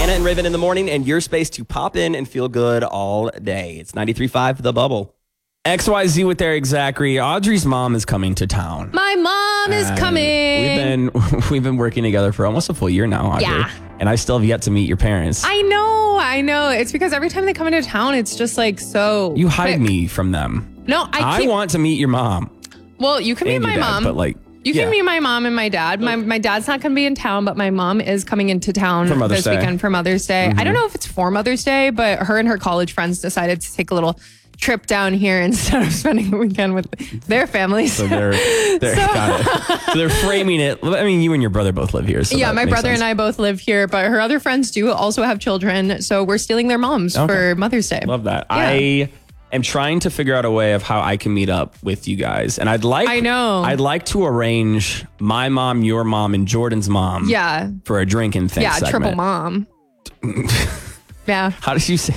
Hannah and Raven in the morning, and your space to pop in and feel good all day. It's 93.5 The Bubble. XYZ with Eric Zachary. Audrey's mom is coming to town. My mom is coming. We've been working together for almost a full year now, Audrey. Yeah. And I still have yet to meet your parents. I know. It's because every time they come into town, it's just like so. You hide quick. me from them. No, I want to meet your mom. Well, you can meet and my your dad, mom. but like You can meet my mom and my dad. My dad's not going to be in town, but my mom is coming into town this weekend for Mother's Day. Mm-hmm. I don't know if it's for Mother's Day, but her and her college friends decided to take a little trip down here instead of spending the weekend with their families. So they're got it. So they're framing it. I mean, you and your brother both live here. So yeah, my brother and I both live here, but her other friends do also have children. So we're stealing their moms for Mother's Day. Love that. Yeah. I am trying to figure out a way of how I can meet up with you guys. And I'd like to arrange my mom, your mom, and Jordan's mom for a drinking thing. Yeah, segment. triple mom. Yeah. How did you say?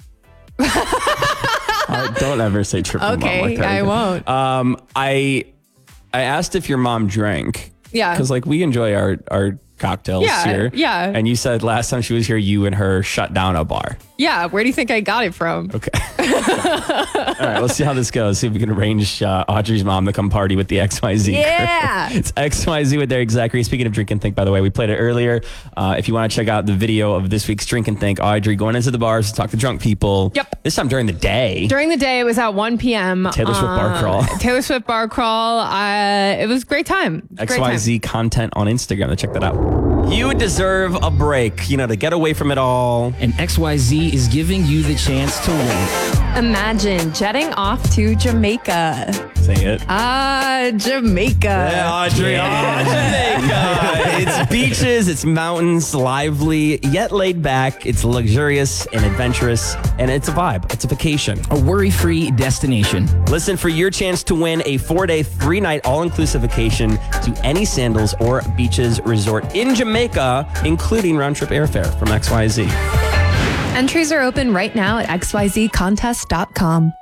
Don't ever say triple mom like that. I won't. I asked if your mom drank. Yeah. Because like we enjoy our cocktails here. Yeah. And you said last time she was here, you and her shut down a bar. Yeah. Where do you think I got it from? Okay. All right. Let's see how this goes. See if we can arrange Audrey's mom to come party with the XYZ. Yeah. Crew. It's XYZ with Eric Zachary. Speaking of Drink and Think, by the way, we played it earlier. If you want to check out the video of this week's Drink and Think, Audrey going into the bars to talk to drunk people. Yep. This time during the day. During the day, it was at 1 p.m. Taylor Swift bar crawl. Taylor Swift bar crawl. It was a great time. XYZ content on Instagram. To check that out. You deserve a break, to get away from it all. And XYZ is giving you the chance to win. Imagine jetting off to Jamaica. Say it. Jamaica. Yeah, Audrey. Jamaica. It's beaches, it's mountains, lively, yet laid back. It's luxurious and adventurous, and it's a vibe. It's a vacation. A worry-free destination. Listen for your chance to win a 4-day, 3-night, all-inclusive vacation to any Sandals or Beaches resort in Jamaica, including round-trip airfare from XYZ. Entries are open right now at xyzcontest.com.